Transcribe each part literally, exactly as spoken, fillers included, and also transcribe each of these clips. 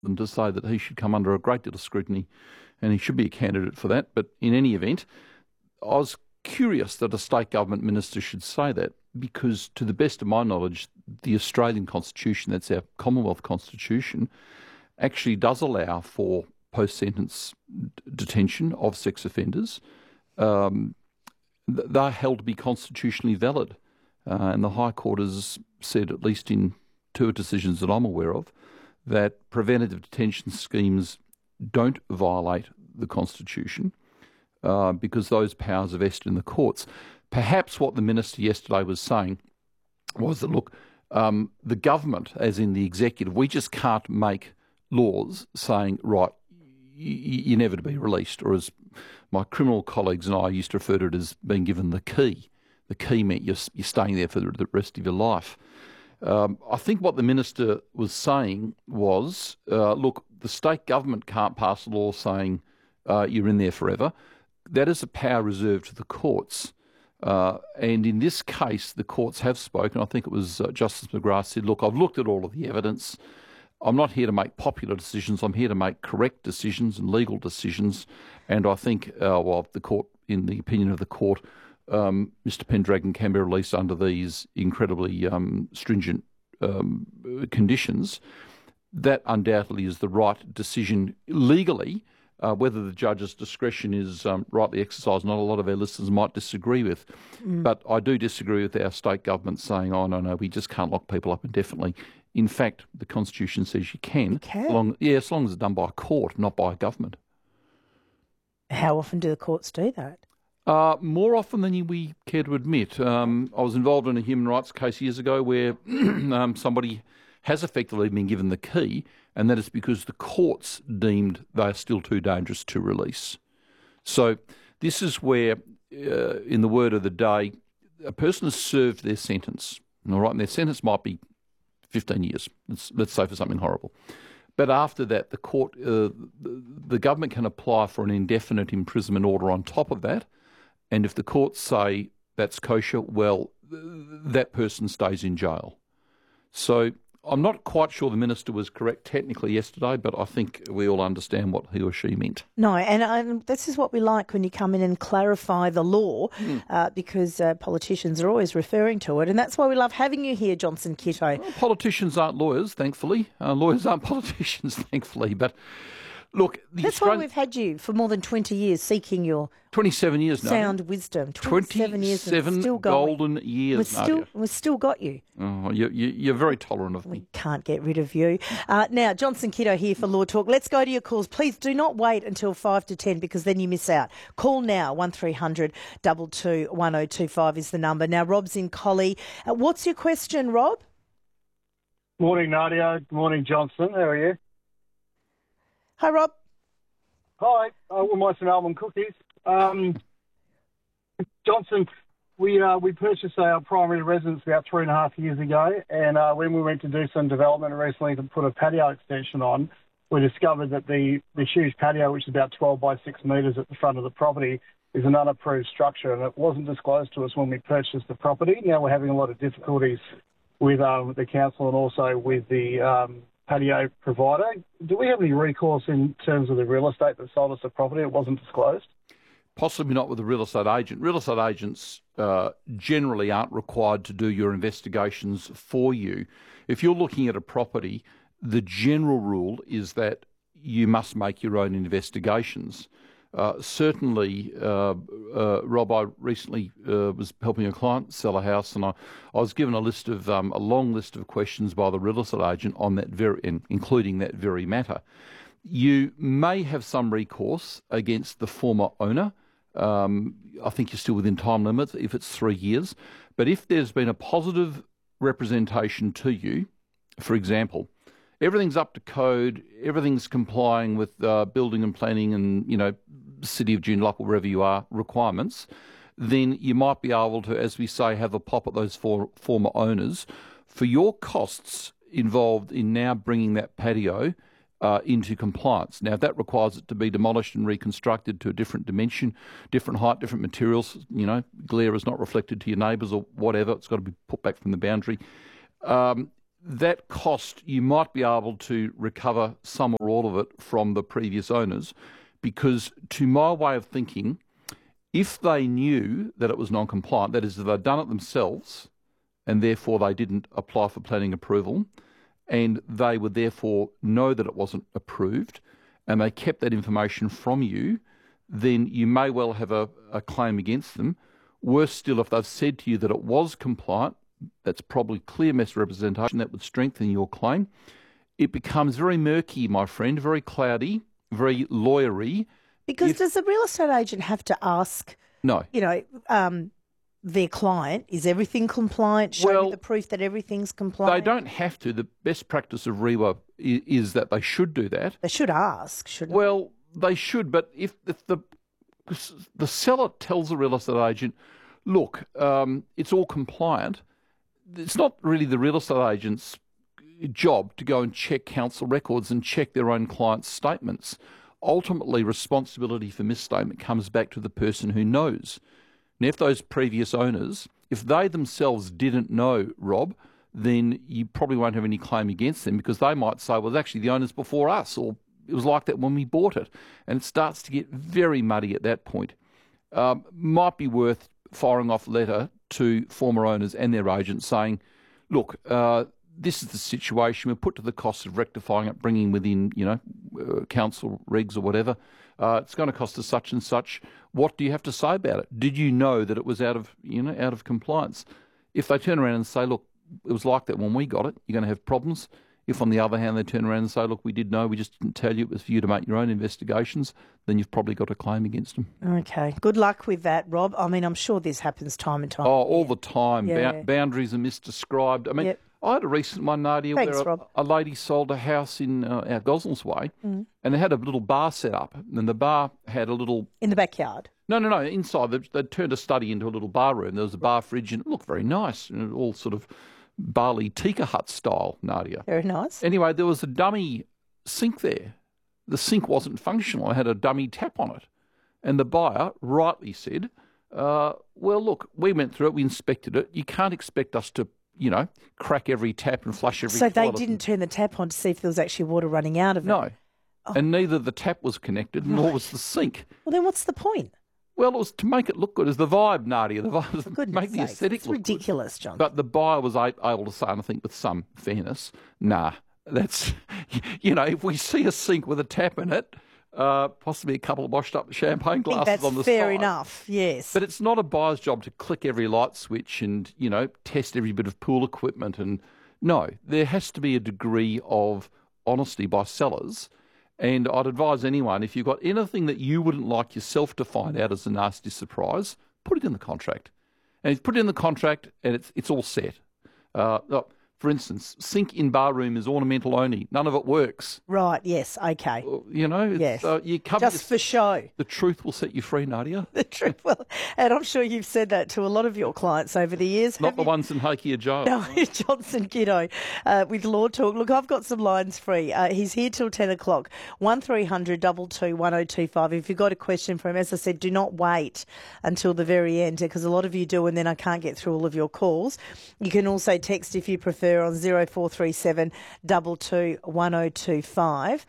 than to say that he should come under a great deal of scrutiny and he should be a candidate for that. But in any event, I was curious that a state government minister should say that, because to the best of my knowledge, the Australian Constitution, that's our Commonwealth Constitution, actually does allow for post-sentence d- detention of sex offenders. Um, th- they're held to be constitutionally valid. Uh, and the High Court has said, at least in two decisions that I'm aware of, that preventative detention schemes don't violate the Constitution uh, because those powers are vested in the courts. Perhaps what the minister yesterday was saying was that, look, um, the government, as in the executive, we just can't make laws saying, right, y- you're never to be released, or as my criminal colleagues and I used to refer to it as being given the key. The key meant you're, you're staying there for the rest of your life. Um, I think what the minister was saying was, uh, look, the state government can't pass a law saying uh, you're in there forever. That is a power reserved to the courts. Uh, and in this case, the courts have spoken. I think it was uh, Justice McGrath said, look, I've looked at all of the evidence. I'm not here to make popular decisions. I'm here to make correct decisions and legal decisions. And I think, uh, well, the court, in the opinion of the court, um, Mister Pendragon can be released under these incredibly um, stringent um, conditions. That undoubtedly is the right decision legally. Uh, whether the judge's discretion is um, rightly exercised, not a lot of our listeners might disagree with. Mm. But I do disagree with our state government saying, oh, no, no, we just can't lock people up indefinitely. In fact, the Constitution says you can. You can? As long, yeah, as long as it's done by a court, not by a government. How often do the courts do that? Uh, more often than we care to admit. Um, I was involved in a human rights case years ago where um, somebody has effectively been given the key, and that is because the courts deemed they are still too dangerous to release. So this is where, uh, in the word of the day, a person has served their sentence, all right, and their sentence might be fifteen years, let's, let's say for something horrible. But after that, the court, uh, the, the government can apply for an indefinite imprisonment order on top of that, and if the courts say that's kosher, well, th- that person stays in jail. So I'm not quite sure the minister was correct technically yesterday, but I think we all understand what he or she meant. No, and um, this is what we like when you come in and clarify the law, mm. uh, because uh, politicians are always referring to it, and that's why we love having you here, Johnson Kitto. Well, politicians aren't lawyers, thankfully. Uh, lawyers aren't politicians, thankfully. But look, the that's Australian... why we've had you for more than twenty years seeking your twenty-seven years, sound Nadia. wisdom. twenty-seven years, twenty-seven still golden years, we've still, Nadia. We've still got you. Oh, you, you, you're very tolerant of me. We can't get rid of you. Uh, now, Johnson Kitto here for Law Talk. Let's go to your calls. Please do not wait until five to ten because then you miss out. Call now. one three hundred two two one oh two five is the number. Now, Rob's in Collie. Uh, what's your question, Rob? Morning, Nadia. Good morning, Johnson. How are you? Hi, Rob. Hi. I wouldn't mind some almond cookies. Um, Johnson, we uh, we purchased our primary residence about three and a half years ago, and uh, when we went to do some development recently to put a patio extension on, we discovered that the, the huge patio, which is about twelve by six metres at the front of the property, is an unapproved structure, and it wasn't disclosed to us when we purchased the property. Now we're having a lot of difficulties with um, the council and also with the um, patio provider. Do we have any recourse in terms of the real estate that sold us the property? It wasn't disclosed. Possibly not with a real estate agent. Real estate agents uh, generally aren't required to do your investigations for you. If you're looking at a property, the general rule is that you must make your own investigations. Uh, certainly, uh, uh, Rob, I recently uh, was helping a client sell a house, and I, I was given a list of um, a long list of questions by the real estate agent on that very, including that very matter. You may have some recourse against the former owner. Um, I think you're still within time limits if it's three years. But if there's been a positive representation to you, for example, everything's up to code, everything's complying with uh, building and planning and, you know, City of Joondalup or wherever you are, requirements, then you might be able to, as we say, have a pop at those four former owners for your costs involved in now bringing that patio uh, into compliance. Now, if that requires it to be demolished and reconstructed to a different dimension, different height, different materials, you know, glare is not reflected to your neighbours or whatever, it's got to be put back from the boundary. Um, that cost, you might be able to recover some or all of it from the previous owners, because to my way of thinking, if they knew that it was non-compliant, that is, if they'd done it themselves and therefore they didn't apply for planning approval, and they would therefore know that it wasn't approved, and they kept that information from you, then you may well have a, a claim against them. Worse still, if they've said to you that it was compliant, that's probably clear misrepresentation that would strengthen your claim. It becomes very murky, my friend, very cloudy, very lawyery. Because if, does the real estate agent have to ask, no, you know, um, their client, is everything compliant? Show well, me the proof that everything's compliant. They don't have to. The best practice of R E W A is, is that they should do that. They should ask, shouldn't Well, they should, but if, if the the seller tells the real estate agent, look, um, it's all compliant, it's not really the real estate agent's job to go and check council records and check their own client's statements. Ultimately, responsibility for misstatement comes back to the person who knows. And if those previous owners, if they themselves didn't know, Rob, then you probably won't have any claim against them, because they might say, well, actually the owners before us, or it was like that when we bought it. And it starts to get very muddy at that point. Um, might be worth firing off a letter to former owners and their agents saying, look, uh, this is the situation. We're put to the cost of rectifying it, bringing within, you know, uh, council regs or whatever. Uh, it's going to cost us such and such. What do you have to say about it? Did you know that it was out of, you know, out of compliance? If they turn around and say, look, it was like that when we got it, you're going to have problems. If, on the other hand, they turn around and say, look, we did know, we just didn't tell you, it was for you to make your own investigations, then you've probably got a claim against them. Okay. Good luck with that, Rob. I mean, I'm sure this happens time and time. Oh, all the time. Yeah. Ba- boundaries are misdescribed. I mean, Yep. I had a recent one, Nadia, Thanks, where a, Rob. a lady sold a house in uh, our Gosnells Way, Mm. and they had a little bar set up, and the bar had a little... In the backyard? No, no, no, inside. They, they'd turned a study into a little bar room. There was a bar fridge, and it looked very nice, and all sort of Bali Tika hut style, Nadia. Very nice. Anyway, there was a dummy sink there. The sink wasn't functional. It had a dummy tap on it. And the buyer rightly said, uh, well, look, we went through it, we inspected it. You can't expect us to, you know, crack every tap and flush every So they toilet. didn't turn the tap on to see if there was actually water running out of it? No. Oh. And neither the tap was connected, nor was the sink. Well, then what's the point? Well, it was to make it look good. It was the vibe, Nadia. The vibe was to Goodness make the sakes, aesthetic it's look ridiculous, good. John. But the buyer was a- able to say, and I think with some fairness, nah, that's, you know, if we see a sink with a tap in it, uh, possibly a couple of washed up champagne I think glasses that's on the fair side. enough, yes. But it's not a buyer's job to click every light switch and, you know, test every bit of pool equipment. And no, there has to be a degree of honesty by sellers. And I'd advise anyone, if you've got anything that you wouldn't like yourself to find out as a nasty surprise, put it in the contract. And if you put it in the contract and it's it's all set. Uh, look, for instance, sink in bar room is ornamental only. None of it works. Right, yes, okay. You know, it's, Yes. uh, you cover Just for your- show. The truth will set you free, Nadia. The truth. Well, and I'm sure you've said that to a lot of your clients over the years. Not have the you? ones in Hakea Jail. No, Johnson Kiddo uh, with Law Talk. Look, I've got some lines free. Uh, he's here till ten o'clock. one three hundred two two one oh two five. If you've got a question for him, as I said, do not wait until the very end, because a lot of you do, and then I can't get through all of your calls. You can also text if you prefer on zero four three seven two two one oh two five.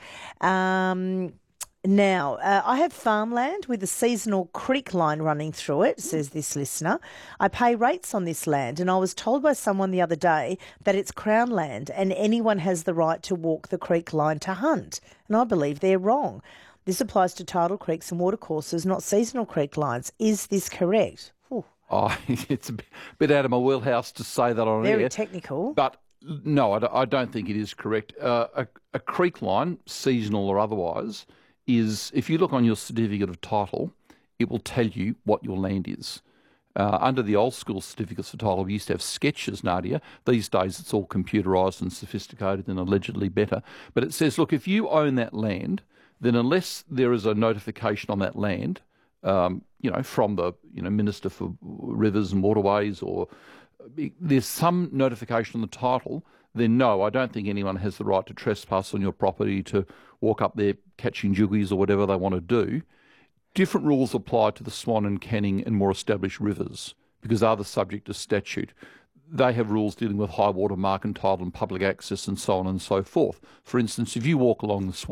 Um, Now, uh, I have farmland with a seasonal creek line running through it, says this listener. I pay rates on this land, and I was told by someone the other day that it's Crown land and anyone has the right to walk the creek line to hunt. And I believe they're wrong. This applies to tidal creeks and watercourses, not seasonal creek lines. Is this correct? Ooh, Oh, it's a bit out of my wheelhouse to say that on very air. technical. But no, I don't- I don't think it is correct. Uh, a, a creek line, seasonal or otherwise, is, if you look on your certificate of title, it will tell you what your land is. Uh, under the old school certificates of title, we used to have sketches, Nadia. These days it's all computerised and sophisticated and allegedly better. But it says, look, if you own that land, then unless there is a notification on that land, um, you know, from the you know Minister for Rivers and Waterways, or there's some notification on the title, then no, I don't think anyone has the right to trespass on your property, to walk up there catching juggies or whatever they want to do. Different rules apply to the Swan and Canning and more established rivers, because they're the subject of statute. they have rules dealing with high water mark and tidal and public access and so on and so forth. For instance, if you walk along the